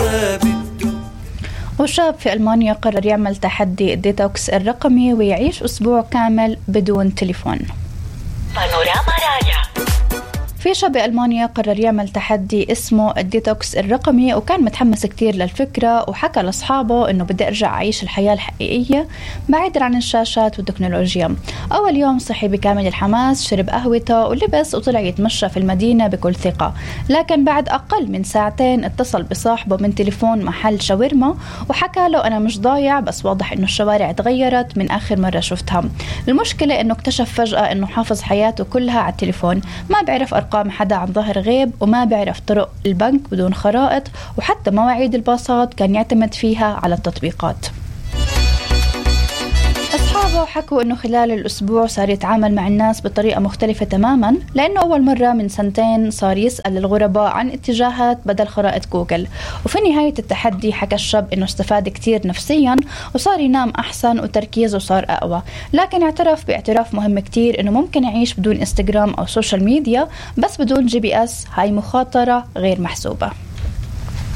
وشاب في ألمانيا قرر يعمل تحدي الديتوكس الرقمي ويعيش أسبوع كامل بدون تليفون. بانوراما راجع. في شاب بألمانيا قرر يعمل تحدي اسمه الديتوكس الرقمي، وكان متحمس كتير للفكرة، وحكى لأصحابه إنه بدي أرجع أعيش الحياة الحقيقية بعيدا عن الشاشات والتكنولوجيا. أول يوم صحي بكامل الحماس، شرب قهوته ولبس وطلع يتمشى في المدينة بكل ثقة، لكن بعد أقل من ساعتين اتصل بصاحبه من تليفون محل شاورما وحكى له أنا مش ضايع، بس واضح إنه الشوارع تغيرت من آخر مرة شفتها. المشكلة إنه اكتشف فجأة إنه حافظ حياته كلها على التليفون، ما بيعرف أرقام حدا عن ظهر غيب، وما بيعرف طرق البنك بدون خرائط، وحتى مواعيد الباصات كان يعتمد فيها على التطبيقات. أصحابه حكوا إنه خلال الأسبوع صار يتعامل مع الناس بطريقة مختلفة تماماً، لأنه أول مرة من سنتين صار يسأل الغرباء عن اتجاهات بدل خرائط جوجل. وفي نهاية التحدي حكى الشاب إنه استفاد كتير نفسياً، وصار ينام أحسن وتركيزه صار أقوى، لكن اعترف باعتراف مهم كتير إنه ممكن يعيش بدون إنستغرام أو سوشيال ميديا، بس بدون GPS هاي مخاطرة غير محسوبة.